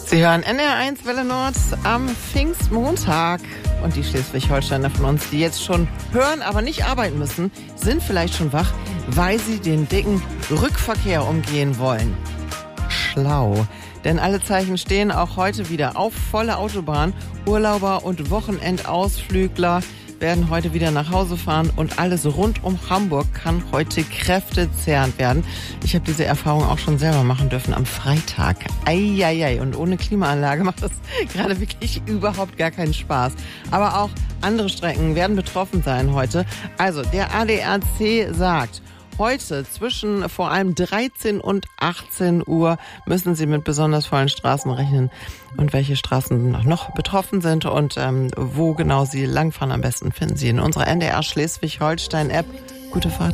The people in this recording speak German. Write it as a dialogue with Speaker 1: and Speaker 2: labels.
Speaker 1: Sie hören NDR1 Welle Nord am Pfingstmontag. Und die Schleswig-Holsteiner von uns, die jetzt schon hören, aber nicht arbeiten müssen, sind vielleicht schon wach, weil sie den dicken Rückverkehr umgehen wollen. Schlau. Denn alle Zeichen stehen auch heute wieder auf volle Autobahn. Urlauber und Wochenendausflügler werden heute wieder nach Hause fahren und alles rund um Hamburg kann heute kräftezehrend werden. Ich habe diese Erfahrung auch schon selber machen dürfen am Freitag. Eieiei, und ohne Klimaanlage macht das gerade wirklich überhaupt gar keinen Spaß. Aber auch andere Strecken werden betroffen sein heute. Also der ADAC sagt, heute zwischen vor allem 13 und 18 Uhr müssen Sie mit besonders vollen Straßen rechnen. Und welche Straßen noch betroffen sind und wo genau Sie langfahren am besten, finden Sie in unserer NDR Schleswig-Holstein-App. Gute Fahrt.